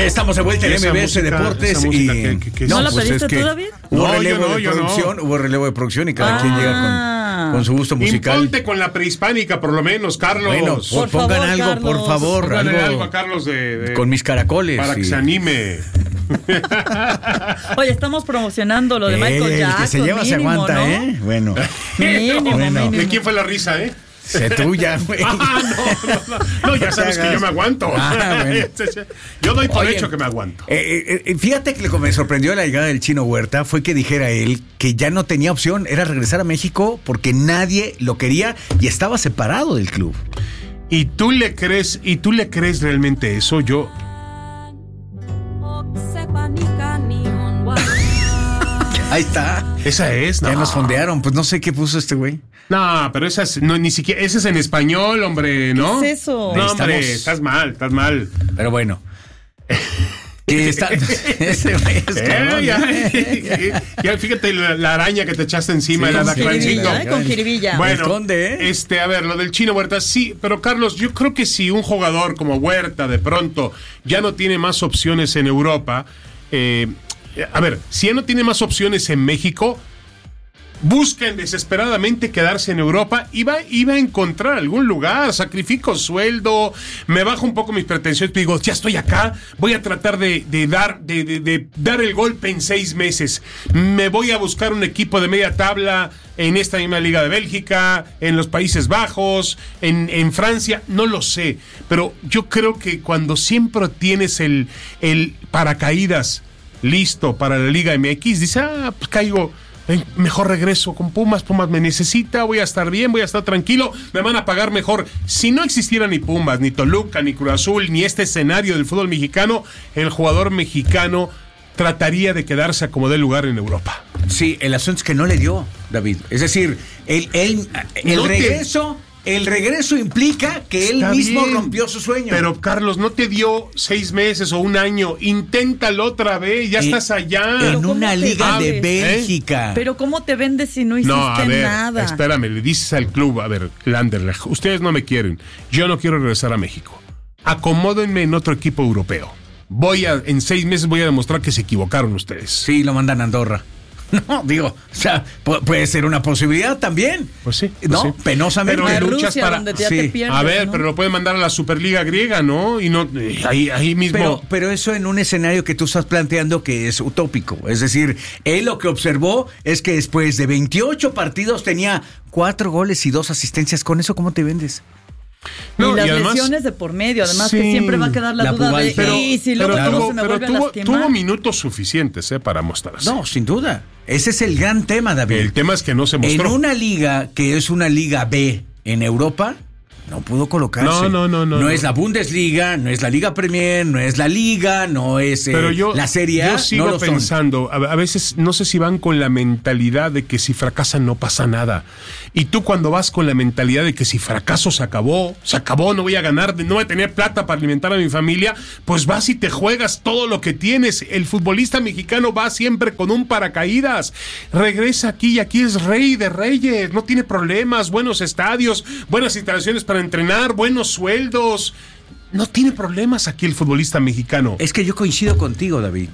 estamos de vuelta en MBS Deportes y... ¿No la pediste tú, David? Hubo relevo de producción, hubo relevo de producción y cada quien llega con su gusto musical. Imponte con la prehispánica, por lo menos, Carlos. Bueno, pongan algo, Carlos. Por favor. Pónganle algo a Carlos con mis caracoles. Para que se anime. Oye, estamos promocionando lo de Michael Jackson. Que se lleva, mínimo, se aguanta, ¿no? ¿eh? Bueno. Mínimo. ¿De quién fue la risa, Tuya, güey. No, ya sabes que yo me aguanto. Bueno. Yo doy por hecho que me aguanto. Fíjate que lo que me sorprendió de la llegada del Chino Huerta fue que dijera él que ya no tenía opción, era regresar a México porque nadie lo quería y estaba separado del club. ¿Y tú le crees realmente eso? Yo... Ahí está. Esa es, ¿no? Ya nos fondearon, pues no sé qué puso este güey. No, pero esa es, no, ni siquiera, ese es en español, hombre, ¿no? ¿Qué es eso? No, hombre, estás mal. Pero bueno. Ese güey es cabrón, ya, fíjate la araña que te echaste encima, el alacrancito. Con jiribilla. Bueno, esconde, a ver, lo del Chino Huerta, sí, pero Carlos, yo creo que si un jugador como Huerta de pronto ya no tiene más opciones en Europa, a ver, si ya no tiene más opciones en México, busquen desesperadamente quedarse en Europa y va a encontrar algún lugar, sacrifico sueldo, me bajo un poco mis pretensiones, digo, ya estoy acá, voy a tratar de dar el golpe en 6 meses, me voy a buscar un equipo de media tabla en esta misma Liga de Bélgica, en los Países Bajos, en Francia, no lo sé, pero yo creo que cuando siempre tienes el paracaídas listo para la Liga MX, dice, pues caigo, mejor regreso con Pumas me necesita, voy a estar bien, voy a estar tranquilo, me van a pagar mejor. Si no existiera ni Pumas, ni Toluca, ni Cruz Azul, ni este escenario del fútbol mexicano, el jugador mexicano trataría de quedarse a como dé lugar en Europa. Sí, el asunto es que no le dio, David. Es decir, el regreso implica que él mismo rompió su sueño. Pero, Carlos, no te dio 6 meses o un año. Inténtalo otra vez, ya estás allá. En una liga de Bélgica. Pero ¿cómo te vendes si no hiciste nada? Espérame, le dices al club, a ver, Anderlecht, ustedes no me quieren, yo no quiero regresar a México. Acomódenme en otro equipo europeo. En 6 meses voy a demostrar que se equivocaron ustedes. Sí, lo mandan a Andorra. No, digo, o sea, puede ser una posibilidad también. Pues sí. No, penosamente. Pero luchas Rusia, para... te pierdes, a ver, ¿no? Pero lo pueden mandar a la Superliga griega, ¿no? Y no ahí mismo. Pero eso en un escenario que tú estás planteando que es utópico. Es decir, él lo que observó es que después de 28 partidos tenía 4 goles y 2 asistencias. ¿Con eso cómo te vendes? No, y además, lesiones de por medio, además que siempre va a quedar la duda de si luego todo se me vuelve a lastimar. Tuvo minutos suficientes para mostrarse. No, sin duda. Ese es el gran tema, David. El tema es que no se mostró. En una liga que es una liga B en Europa, no pudo colocarse. No es la Bundesliga, no es la Liga Premier, no es la Liga, no es la Serie A. Yo sigo pensando, a veces no sé si van con la mentalidad de que si fracasan no pasa nada. Y tú cuando vas con la mentalidad de que si fracaso se acabó, no voy a ganar, no voy a tener plata para alimentar a mi familia, pues vas y te juegas todo lo que tienes. El futbolista mexicano va siempre con un paracaídas. Regresa aquí y aquí es rey de reyes, no tiene problemas, buenos estadios, buenas instalaciones para entrenar, buenos sueldos. No tiene problemas aquí el futbolista mexicano. Es que yo coincido contigo, David.